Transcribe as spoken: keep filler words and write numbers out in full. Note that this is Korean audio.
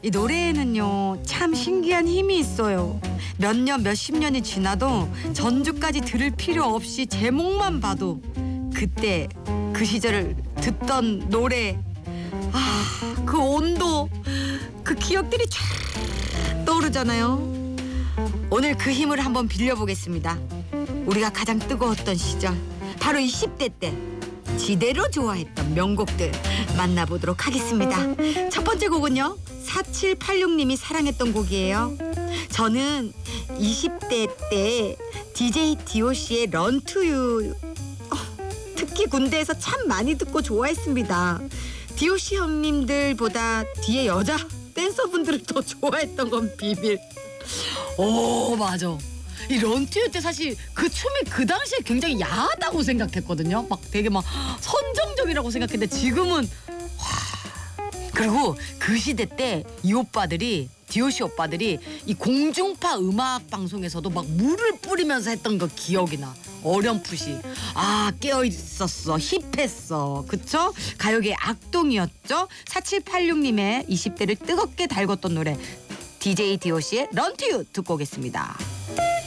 이 노래에는요 참 신기한 힘이 있어요. 몇 년, 몇십 년이 지나도 전주까지 들을 필요 없이 제목만 봐도 그때 그 시절을 듣던 노래, 아, 그 온도, 그 기억들이 쫙 떠오르잖아요. 오늘 그 힘을 한번 빌려보겠습니다. 우리가 가장 뜨거웠던 시절, 바로 이십 대 때 지대로 좋아했던 명곡들 만나보도록 하겠습니다. 첫 번째 곡은요, 사칠팔육 님이 사랑했던 곡이에요. 저는 이십 대 때 디제이 디오씨의 런 투 유, 어, 특히 군대에서 참 많이 듣고 좋아했습니다. 디오씨 형님들보다 뒤에 여자 댄서분들을 더 좋아했던 건 비밀. 오, 맞아. 이 런투유 때 사실 그 춤이 그 당시에 굉장히 야하다고 생각했거든요. 막 되게 막 선정적이라고 생각했는데 지금은 와. 그리고 그 시대 때 이 오빠들이, 디오씨 오빠들이 이 공중파 음악 방송에서도 막 물을 뿌리면서 했던 거 기억이 나. 어렴풋이. 아, 깨어있었어. 힙했어. 그쵸? 가요계의 악동이었죠. 사칠팔육 님의 이십 대를 뜨겁게 달궜던 노래, 디제이 디오씨의 런 투 유 듣고 오겠습니다.